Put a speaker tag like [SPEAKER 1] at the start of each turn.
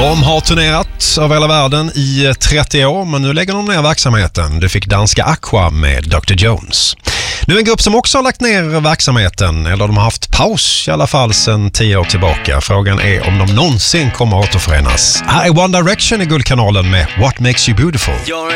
[SPEAKER 1] De har turnerat över hela världen i 30 år, men nu lägger de ner verksamheten. Det fick danska Aqua med Dr. Jones. Nu en grupp som också har lagt ner verksamheten, eller de har haft paus i alla fall sedan 10 år tillbaka. Frågan är om de någonsin kommer att återförenas. Här är One Direction i Guldkanalen med What Makes You Beautiful.